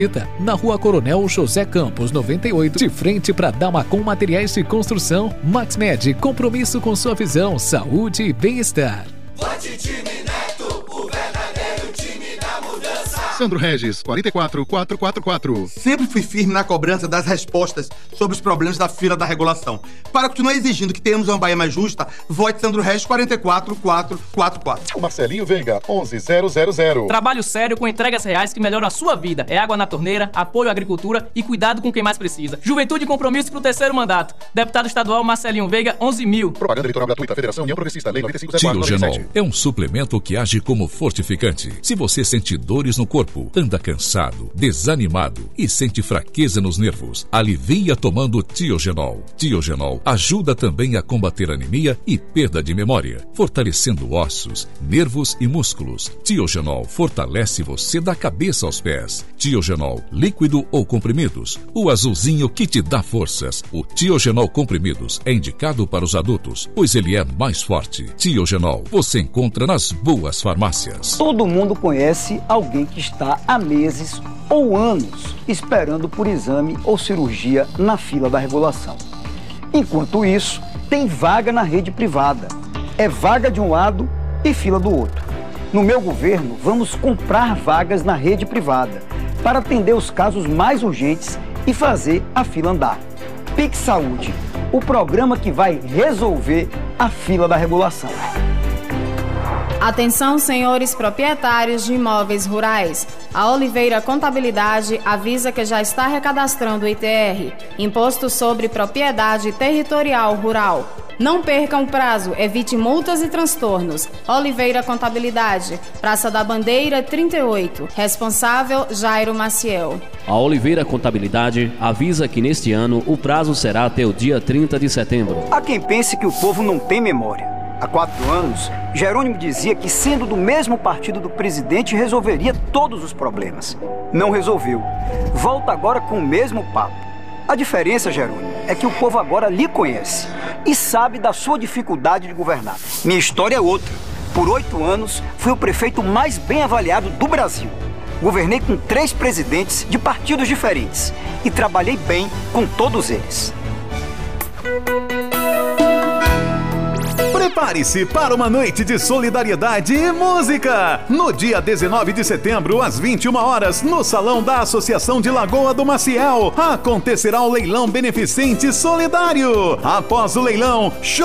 Na Rua Coronel José Campos, 98, de frente para Damacom Materiais de Construção. MaxMed, compromisso com sua visão, saúde e bem-estar. Vote Time Neto, o verdadeiro time da mudança. Sandro Regis, 44444. Sempre fui firme na cobrança das respostas sobre os problemas da fila da regulação. Para continuar exigindo que tenhamos uma Bahia mais justa, vote Sandro Regis 44444. Marcelinho Veiga, 11000. Trabalho sério com entregas reais que melhoram a sua vida. É água na torneira, apoio à agricultura e cuidado com quem mais precisa. Juventude e compromisso pro terceiro mandato. Deputado estadual Marcelinho Veiga, 11.000. Propaganda eleitoral gratuita, Federação União Progressista, Lei 9504. Tiogenol é um suplemento que age como fortificante. Se você sente dores no corpo, anda cansado, desanimado e sente fraqueza nos nervos, alivia tomando Tiogenol. Tiogenol ajuda também a combater anemia e perda de memória, fortalecendo ossos, nervos e músculos. Tiogenol fortalece você da cabeça aos pés. Tiogenol, líquido ou comprimidos, o azulzinho que te dá forças. O Tiogenol comprimidos é indicado para os adultos, pois ele é mais forte. Tiogenol você encontra nas boas farmácias. Todo mundo conhece alguém que está há meses ou anos esperando por exame ou cirurgia na fila da regulação. Enquanto isso, tem vaga na rede privada. É vaga de um lado e fila do outro. No meu governo, vamos comprar vagas na rede privada para atender os casos mais urgentes e fazer a fila andar. Pix Saúde, o programa que vai resolver a fila da regulação. Atenção, senhores proprietários de imóveis rurais. A Oliveira Contabilidade avisa que já está recadastrando o ITR, Imposto sobre Propriedade Territorial Rural. Não percam o prazo, evite multas e transtornos. Oliveira Contabilidade, Praça da Bandeira 38. Responsável, Jairo Maciel. A Oliveira Contabilidade avisa que neste ano o prazo será até o dia 30 de setembro. Há quem pense que o povo não tem memória. Há 4 anos, Jerônimo dizia que, sendo do mesmo partido do presidente, resolveria todos os problemas. Não resolveu. Volta agora com o mesmo papo. A diferença, Jerônimo, é que o povo agora lhe conhece e sabe da sua dificuldade de governar. Minha história é outra. Por 8 anos, fui o prefeito mais bem avaliado do Brasil. Governei com 3 presidentes de partidos diferentes e trabalhei bem com todos eles. Prepare-se para uma noite de solidariedade e música. No dia 19 de setembro, às 21 horas, no Salão da Associação de Lagoa do Maciel, acontecerá o leilão beneficente solidário. Após o leilão,